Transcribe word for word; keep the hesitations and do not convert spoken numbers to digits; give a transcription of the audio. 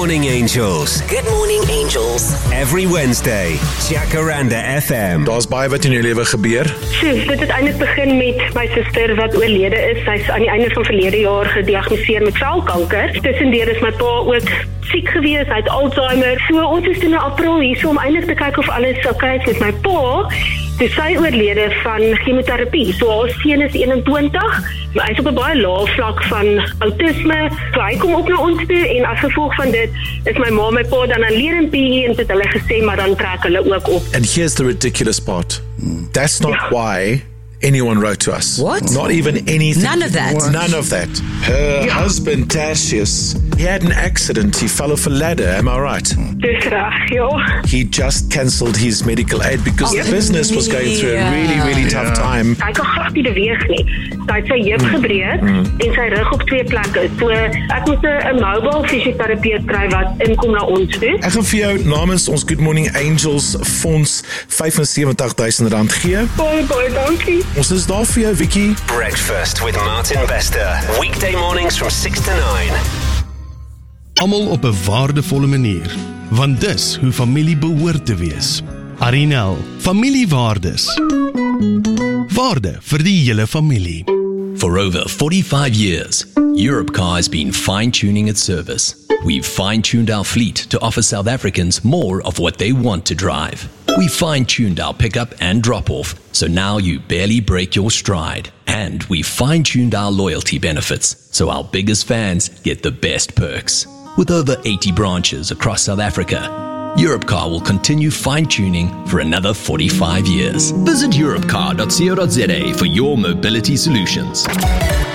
Morning Angels. Good morning, angels. Every Wednesday, Jacaranda F M. Daar's baie wat in jou lewe gebeur. So, dit het eintlik begin met my suster wat oorlede is. Sy's aan die einde van verlede jaar gediagnoseer met velkanker. Tussendeur is my pa ook siek gewees, hy het Alzheimer. So, ons is toen in April hier so om eintlik te kyk of alles oké is met my pa. Toe sy oorlede van chemoterapie. So, haar seun is eenentwintig. Hy is op 'n baie lae vlak van autisme. So, hy kom ook na ons toe en as gevolg van dit is my ma, my pa dan alleen in P E en het hulle gesê, maar dan trek hulle ook op. And here's the ridiculous part. That's not Yeah. why anyone wrote to us. What? Not even anything. None of that. What? None of that. Her Yeah. husband, Tertius, he had an accident. He fell off a ladder. Am I right? Dis reg, ja. He just cancelled his medical aid because Oh, the business was going through a really, really tough time. Hy kan glad nie beweeg nie. Sy het sy heup gebreek en sy rug op twee plekke. So ek moes 'n mobile fisioterapeut kry wat inkom na ons toe. Ek gaan vir jou namens ons Good Morning Angels fonds vyf en sewentig duisend rand gee. Baie baie dankie. Ons is daar vir jou, Vicky. Breakfast with Martin Bester. Weekday mornings from six to nine. Almal op 'n waardevolle manier, want dis hoe familie behoort te wees. Arinel, familiewaardes. Waarde vir die hele familie. For over forty-five years, Europcar has been fine-tuning its service. We've fine-tuned our fleet to offer South Africans more of what they want to drive. We fine-tuned our pickup and drop-off, so now you barely break your stride. And we fine-tuned our loyalty benefits, so our biggest fans get the best perks. With over eighty branches across South Africa, Europcar will continue fine-tuning for another forty-five years. Visit europcar dot co dot za for your mobility solutions.